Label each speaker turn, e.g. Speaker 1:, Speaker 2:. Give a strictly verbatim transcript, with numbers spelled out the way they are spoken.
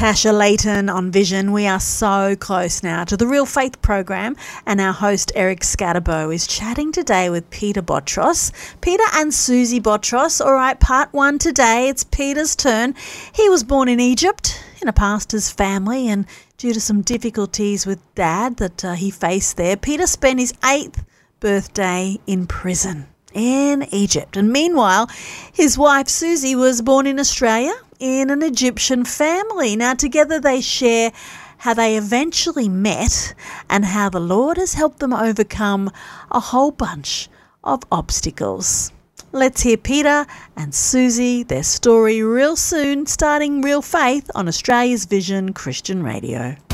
Speaker 1: Natasha Layton on Vision. We are so close now to the Real Faith program, and our host Eric Scatterbo is chatting today with Peter Botros. Peter and Susie Botros. All right, part one today. It's Peter's turn. He was born in Egypt in a pastor's family, and due to some difficulties with dad that uh, he faced there, Peter spent his eighth birthday in prison in Egypt. And meanwhile, his wife Susie was born in Australia in an Egyptian family. Now together they share how they eventually met and how the Lord has helped them overcome a whole bunch of obstacles. Let's hear Peter and Susie, their story real soon, starting Real Faith on Australia's Vision Christian Radio.